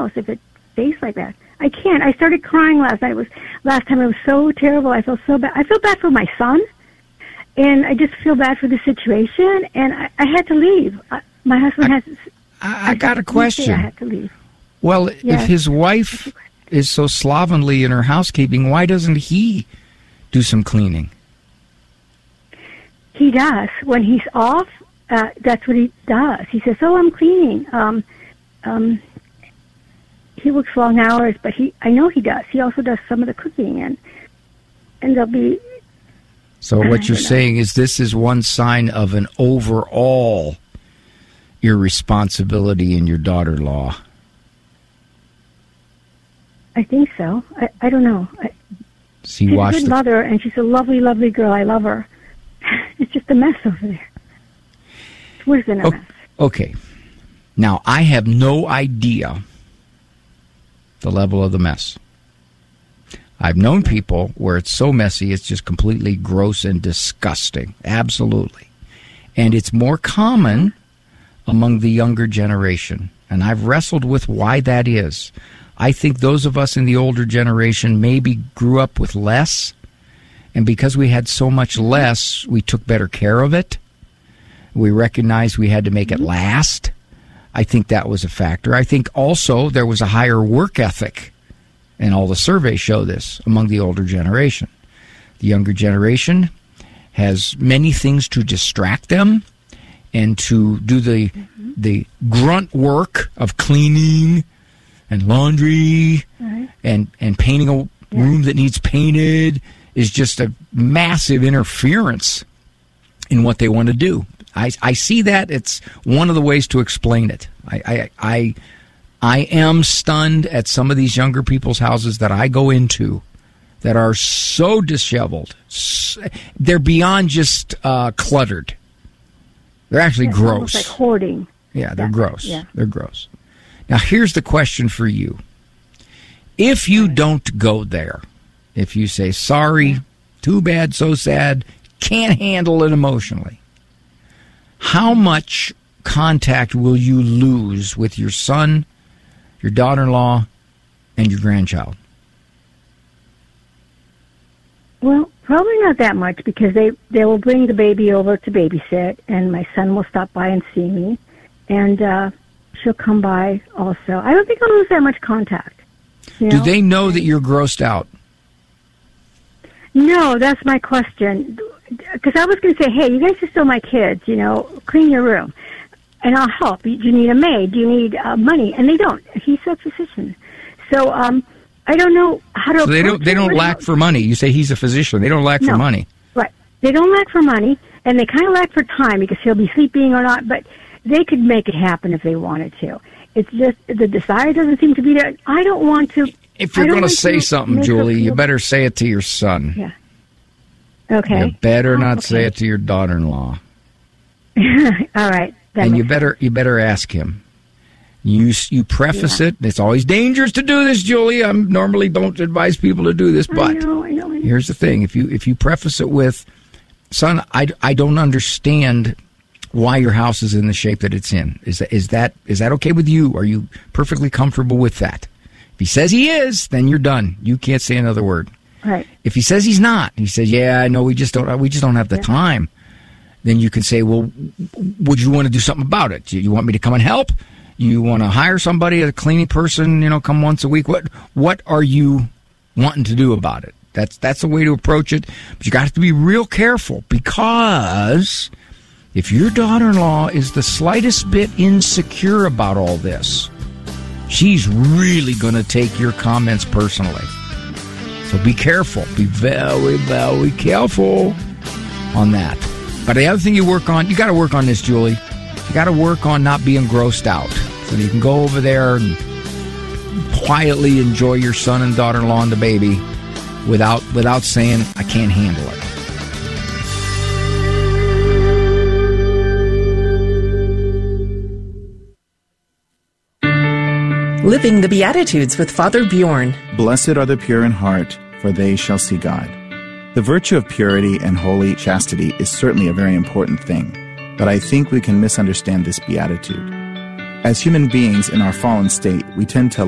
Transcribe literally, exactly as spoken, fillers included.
house if it stays like that. I can't. I started crying last night. It was last time. It was so terrible. I felt so bad. I feel bad for my son, and I just feel bad for the situation. And I, I had to leave. I, my husband I, has. I, I got a question. I had to leave. Well, yes. if his wife is so slovenly in her housekeeping, why doesn't he do some cleaning? He does. When he's off, uh, that's what he does. He says, "Oh, I'm cleaning." Um, um, he works long hours, but he I know he does. He also does some of the cooking, and and there'll be. So what you're saying is this is one sign of an overall irresponsibility in your daughter-in-law. I think so. I, I don't know. I, See, she's watch a good the... mother, and she's a lovely, lovely girl. I love her. It's just a mess over there. It's worse than a o- mess. Okay. Now, I have no idea the level of the mess. I've known people where it's so messy, it's just completely gross and disgusting. Absolutely. And it's more common among the younger generation. And I've wrestled with why that is. I think those of us in the older generation maybe grew up with less, and because we had so much less, we took better care of it. We recognized we had to make it last. I think that was a factor. I think also there was a higher work ethic, and all the surveys show this among the older generation. The younger generation has many things to distract them and to do the mm-hmm. the grunt work of cleaning and laundry right. and, and painting a yeah. room that needs painted is just a massive interference in what they want to do. I, I see that. It's one of the ways to explain it. I, I, I, I am stunned at some of these younger people's houses that I go into that are so disheveled. They're beyond just uh, cluttered. They're actually yeah, gross. Almost like hoarding. Yeah, they're yeah. gross. Yeah. They're gross. Now, here's the question for you. If you don't go there, if you say, sorry, too bad, so sad, can't handle it emotionally, how much contact will you lose with your son, your daughter-in-law, and your grandchild? Well, probably not that much, because they, they will bring the baby over to babysit, and my son will stop by and see me, and uh, she'll come by also. I don't think I'll lose that much contact. You know? Do they know that you're grossed out? No, that's my question. Because I was going to say, hey, you guys are still my kids, you know, clean your room, and I'll help. Do you need a maid? Do you need uh, money? And they don't. He's a physician. So um, I don't know how to... So they don't, they don't lack for money. You say he's a physician. They don't lack no. for money. Right. They don't lack for money, and they kind of lack for time because he'll be sleeping or not, but they could make it happen if they wanted to. It's just the desire doesn't seem to be there. I don't want to... If you're going to say something, Julie, you better say it to your son. Yeah. Okay. You better not okay. say it to your daughter-in-law. All right. And you better sense. you better ask him. You you preface yeah. it. It's always dangerous to do this, Julie. I normally don't advise people to do this, but I know, I know, I know. Here's the thing: if you if you preface it with, "Son, I, I don't understand why your house is in the shape that it's in. Is that is that is that okay with you? Are you perfectly comfortable with that?" If he says he is, then you're done. You can't say another word. Right. If he says he's not, he says, "Yeah, I know. We just don't. We just don't have the yeah. time." Then you can say, "Well, would you want to do something about it? Do you want me to come and help? You want to hire somebody, a cleaning person, you know, come once a week? What What are you wanting to do about it?" That's that's the way to approach it. But you got to be real careful, because if your daughter-in-law is the slightest bit insecure about all this, she's really going to take your comments personally. So be careful. Be very, very careful on that. But the other thing you work on, you got to work on this, Julie. You got to work on not being grossed out. So you can go over there and quietly enjoy your son and daughter-in-law and the baby without without saying, "I can't handle it." Living the Beatitudes with Father Bjorn. Blessed are the pure in heart, for they shall see God. The virtue of purity and holy chastity is certainly a very important thing, but I think we can misunderstand this beatitude. As human beings in our fallen state, we tend to